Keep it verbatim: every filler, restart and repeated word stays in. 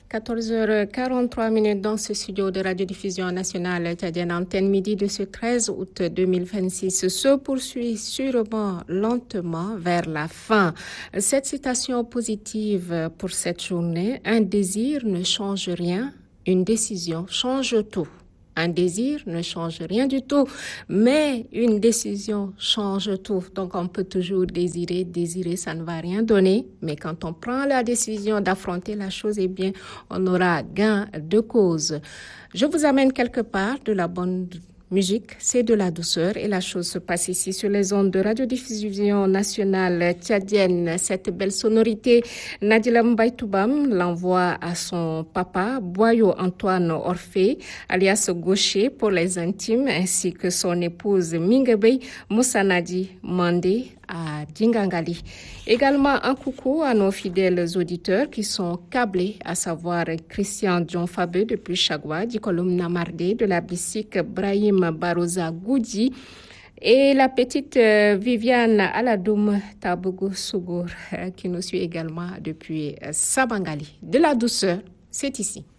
quatorze heures quarante-trois minutes dans ce studio de radiodiffusion nationale tchadienne, antenne midi de ce treize août deux mille vingt-six se poursuit sûrement lentement vers la fin. Cette citation positive pour cette journée: un désir ne change rien, une décision change tout. Un désir ne change rien du tout, mais une décision change tout. Donc, on peut toujours désirer, désirer, ça ne va rien donner. Mais quand on prend la décision d'affronter la chose, eh bien, on aura gain de cause. Je vous amène quelque part de la bonne musique, c'est de la douceur et la chose se passe ici sur les ondes de radiodiffusion nationale tchadienne. Cette belle sonorité, Nadila Mbaïtoubam l'envoie à son papa, Boyo Antoine Orphée, alias Gaucher pour les intimes, ainsi que son épouse Mingabey Moussanadi Mandé à Djingangali. Également un coucou à nos fidèles auditeurs qui sont câblés, à savoir Christian John Fabé depuis Chagua, Dikolum Namardé de la Bissique, Brahim Baroza Goudi et la petite euh, Viviane Aladoum Tabougou Sougour euh, qui nous suit également depuis euh, Sabangali. De la douceur, c'est ici.